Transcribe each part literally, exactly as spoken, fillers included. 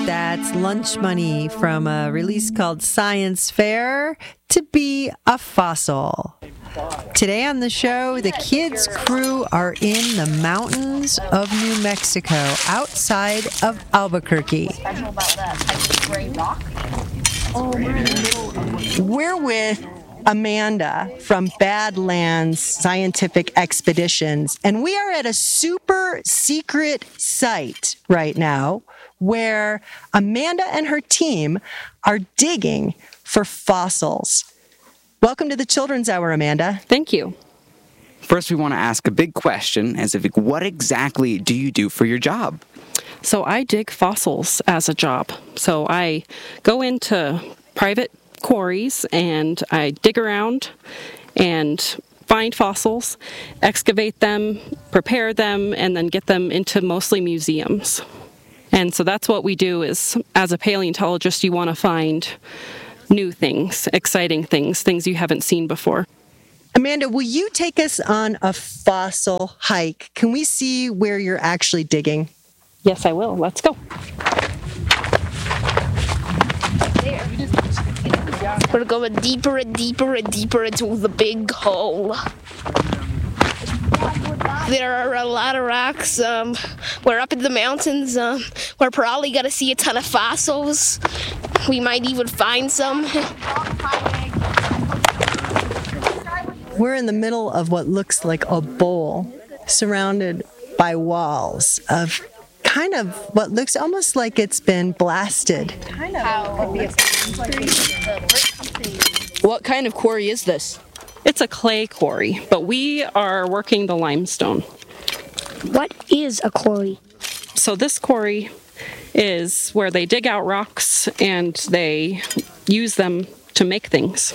That's lunch money from a release called Science Fair, To Be a Fossil. Today on the show, the kids' crew are in the mountains of New Mexico, outside of Albuquerque. We're with Amanda from Badlands Scientific Expeditions, and we are at a super secret site right now where Amanda and her team are digging for fossils. Welcome to the Children's Hour, Amanda. Thank you. First, we want to ask a big question, as if, what exactly do you do for your job? So I dig fossils as a job. So I go into private quarries and I dig around and find fossils, excavate them, prepare them, and then get them into mostly museums. And so that's what we do is, as a paleontologist, you want to find new things, exciting things, things you haven't seen before. Amanda, will you take us on a fossil hike? Can we see where you're actually digging? Yes, I will. Let's go. We're going deeper and deeper and deeper into the big hole. There are a lot of rocks. Um, we're up in the mountains. Um, we're probably going to see a ton of fossils. We might even find some. We're in the middle of what looks like a bowl, surrounded by walls of kind of what looks almost like it's been blasted. What kind of quarry is this? It's a clay quarry, but we are working the limestone. What is a quarry? So this quarry is where they dig out rocks and they use them to make things.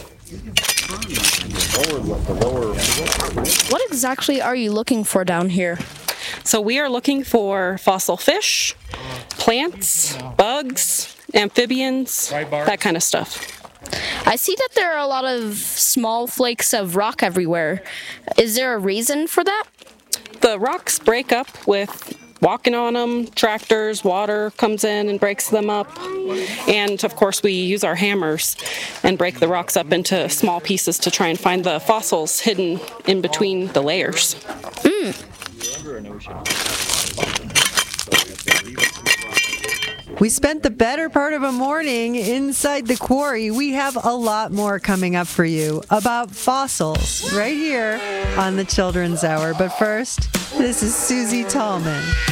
What exactly are you looking for down here? So we are looking for fossil fish, plants, bugs, amphibians, that kind of stuff. I see that there are a lot of small flakes of rock everywhere. Is there a reason for that? The rocks break up with walking on them, tractors, water comes in and breaks them up. And of course we use our hammers and break the rocks up into small pieces to try and find the fossils hidden in between the layers. Mm. We spent the better part of a morning inside the quarry. We have a lot more coming up for you about fossils right here on the Children's Hour. But first, this is Susie Tallman.